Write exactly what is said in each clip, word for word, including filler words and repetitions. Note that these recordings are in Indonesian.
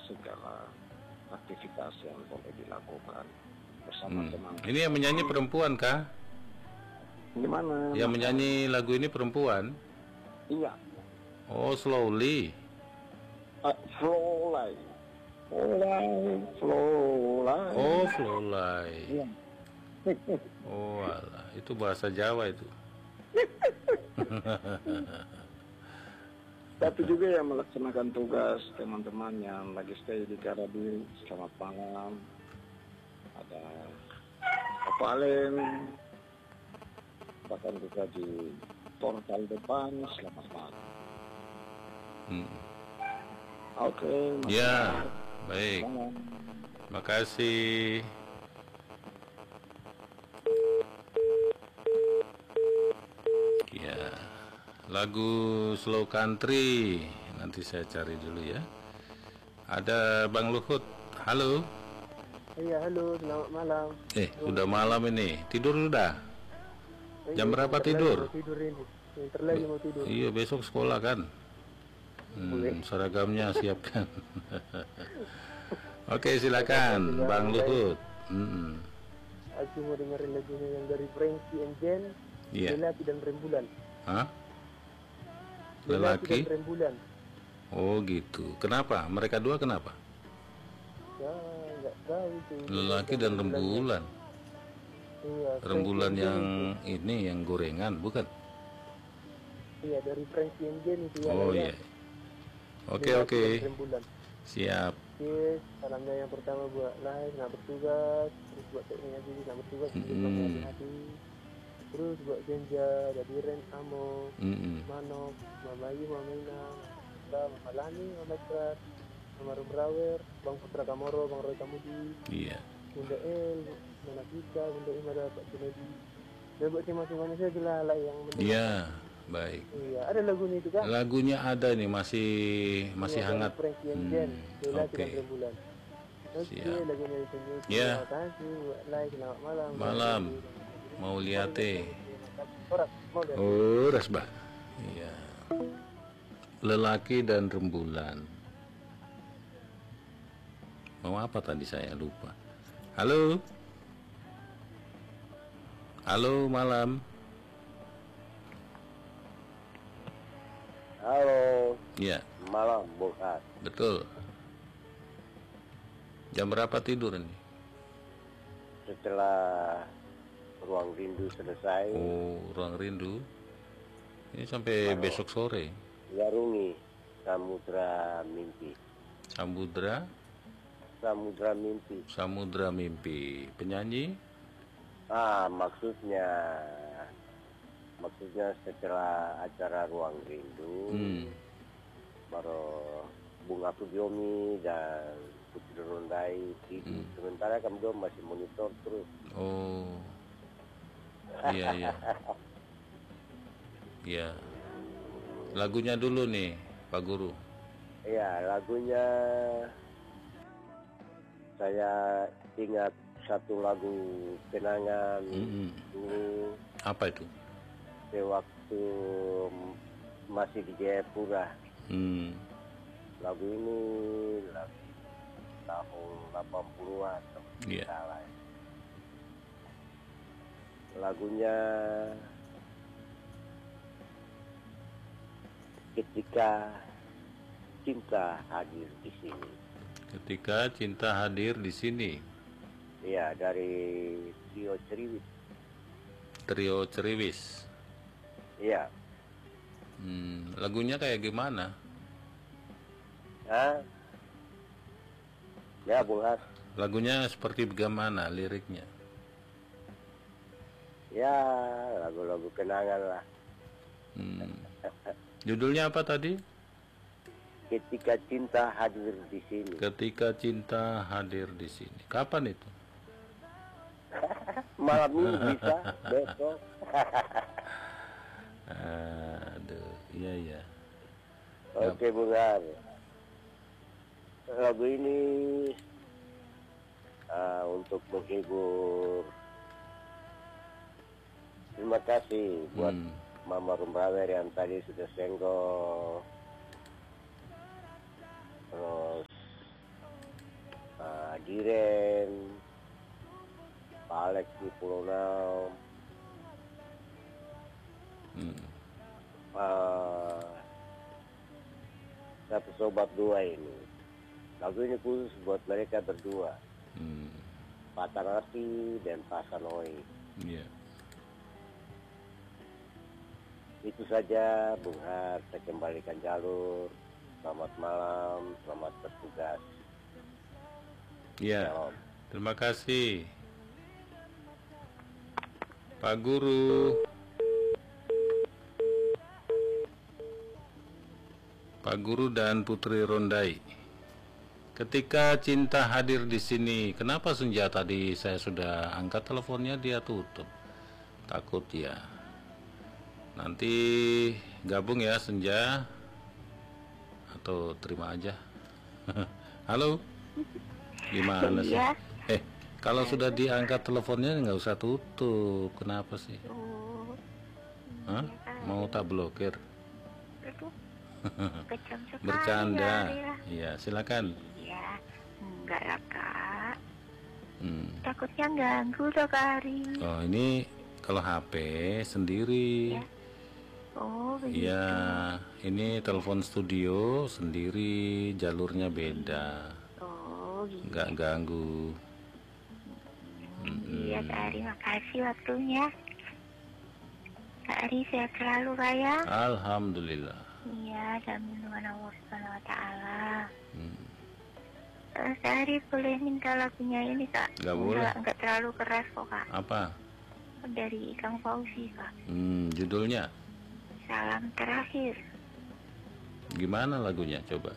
segala aktivitas yang boleh dilakukan bersama Hmm. teman. Ini yang menyanyi perempuan kah? Gimana? Yang menyanyi lagu ini perempuan? Iya. Oh, Slowly. Uh, flow light, flow light, flow light. Oh, Flowly. Iya. Oh, alah, itu bahasa Jawa itu. Tapi juga yang melaksanakan tugas teman-teman yang lagi stay di Karabi, selamat malam. Ada Bapak Alen, bahkan juga di portal depan, selamat malam. Hmm. Oke. Ya, baik. Malam. Makasih. Ya, lagu slow country. Nanti saya cari dulu ya. Ada Bang Luhut. Halo. Iya, halo, selamat malam. Eh, sudah malam ini. Tidur sudah? Jam berapa tidur? Mau tidur ini. Sebentar lagi mau tidur. Iya, besok sekolah kan. Hmm, seragamnya siapkan. Oke, silakan Bang Luhut. Hmm. Aku mau dengerin lagunya yang dari Frankie and Jen, Iya. Lelaki dan Rembulan. Hah? Lelaki Lelaki? dan Rembulan. Oh gitu. Kenapa? Mereka dua kenapa? Ya, nggak tahu itu. Lelaki dan rembulan. Iya. Rembulan Frankie and yang Jen ini yang gorengan, bukan? itu. Iya, dari Frankie and Jen itu ya. Oh ya. iya. Oke Lelaki oke. dan Rembulan. Siap. Oke, salamnya yang pertama buat Lai, nggak bertugas, terus buat tekniknya juga nggak bertugas, Mm-mm. hati-hati. Terus buat Genja, jadi Ren, Amo, Mm-mm. Manok, Mama Ayu, Mama Ina, Mama Lani, Mama Ikrat, Mama Rumrawer, Bang Putra Kamoro, Bang Roy Kamudi, Iya. Bunda El, Nona Kita, Bunda Imada, Pak Junedi. Dan buat masing-masing saja lah lah yang mendengar. Iya. Baik. Iya, ada lagu nih itu kan? Lagunya ada nih, masih masih Iya, hangat. dari Frankie and Hmm, Jen, Lelaki Oke. dan Rembulan. Oke, Siap. lagunya ditunggu. Ya. Terima kasih buat like, selamat malam. Malam. Mau lihat eh. Orang, mau lihat. Oh, rasbah. Iya. Lelaki dan rembulan. Mau apa tadi saya lupa. Halo. Halo, malam. Halo, Iya, malam Bukat. betul. Jam berapa tidur ini? Setelah Ruang Rindu selesai, Oh, ruang rindu. Ini sampai besok sore. Yarungi Samudra Mimpi. Samudra, Samudra Mimpi. Samudra Mimpi. Penyanyi? Ah, maksudnya, maksudnya setelah acara Ruang Rindu, Hmm. baru Bunga Pudiomi dan Putri Rondai tidur. Hmm. Sementara kami dua masih monitor terus. Oh. Iya, iya. Iya. Lagunya dulu nih, Pak Guru. Ya, lagunya saya ingat satu lagu kenangan Mm-mm. dulu Apa itu? sewaktu masih di Jayapura. Hmm. Lagu ini lagu tahun delapan puluhan kalau tidak Iya. salah. Lagunya Ketika Cinta Hadir di Sini. Ketika cinta hadir di sini. Ya, dari Trio Ceriwis. Trio Ceriwis. Iya. Hmm. Lagunya kayak gimana? Hah? Ya, Bung Has. Lagunya seperti bagaimana liriknya? Ya, lagu-lagu kenangan lah. Hmm. Judulnya apa tadi? Ketika Cinta Hadir di Sini. Ketika cinta hadir di sini. Kapan itu? Malam ini bisa, besok. Aduh, iya iya. Oke, Bung Har. Lagu ini uh, untuk menghibur. Terima kasih buat Hmm. Mama Rumrawer yang tadi sudah senggol. Terus Diren, Pak Alex di Pulau Enam, Hmm. uh, satu sobat dua ini. Lagu ini khusus buat mereka berdua, Hmm. Pak Tanati dan Pak Sanoi. Iya. Itu saja, Bung Har, saya kembalikan jalur. Selamat malam, selamat bertugas. Iya. Shalom. Terima kasih. Pak Guru. Pak Guru dan Putri Rondai. Ketika Cinta hadir di sini, kenapa Senja tadi saya sudah angkat teleponnya dia tutup? Takut ya. Nanti gabung ya Senja. Atau terima aja. Halo. Gimana sih? Iya. Eh, kalau sudah diangkat teleponnya nggak usah tutup. Kenapa sih? Oh, Hah? Mau tak blokir? aduh, kejam sekali. Bercanda. ya. Iya, silakan. Iya, enggak lah kak. Hmm. Takutnya ganggu dong Kak Ari. Oh, ini kalau H P sendiri. Iya. Oh, begitu. Iya, ini telepon studio sendiri, jalurnya beda. Oh, gitu. Nggak ganggu. Iya Kak Ari, makasih waktunya. Kak Ari sehat selalu Kak ya. Alhamdulillah. Iya, dalam lindungan Allah Subhanahu Wa Taala. Hmm. Eh, Kak Ari boleh minta lagunya ini Kak? Nggak boleh. Nggak, nggak terlalu keras kok Kak. Apa? Dari Kang Fauzi Kak. Hmm, judulnya Salam terakhir. gimana lagunya? Coba.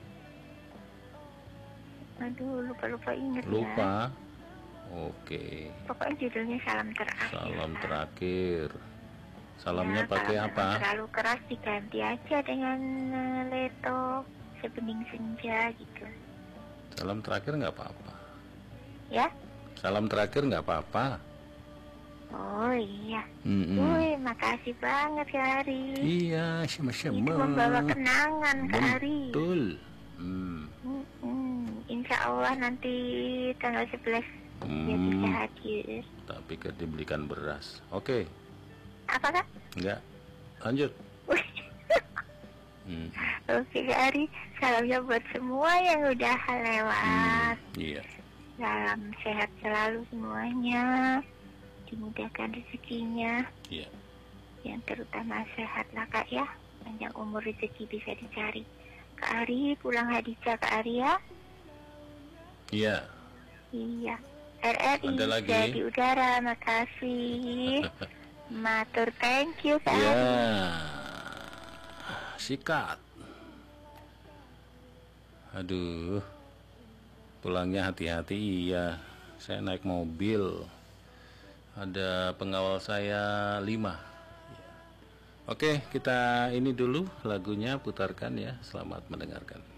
Aduh, lupa-lupa inget ya. Lupa. Oke. Pokoknya judulnya salam terakhir. Salam Kak. terakhir. Salamnya Ya, pakai kalau apa? memang terlalu keras diganti aja dengan eh, leto sebening senja gitu. Salam terakhir nggak apa-apa. Ya? Salam terakhir nggak apa-apa. Oh iya. Mm-mm. Wih, makasih banget Kak Ari. Iya, Itu sama-sama. membawa kenangan Kak Ari. Betul. Hmm. Mm-mm. Insya Allah nanti tanggal sebelas dia Hmm. bisa hadir. Tak pikir dibelikan beras. Oke, Apa Kak? enggak. Lanjut. Wih. Hmm. Oke Kak Ari, salamnya buat semua yang udah lewat. Hmm. Iya. Salam sehat selalu semuanya, dimudahkan rezekinya, Iya. yang terutama sehat lah Kak ya, panjang umur rezeki bisa dicari. Kak Ari, pulang Hadijah Kak Ari ya. Iya. Iya. R R I Ada lagi? jadi udara, makasih. Matur thank you Kak Ya. Ari. Sikat. Aduh. Pulangnya hati-hati. Iya. Saya naik mobil. Ada pengawal saya lima. Oke, kita ini dulu lagunya putarkan ya. Selamat mendengarkan.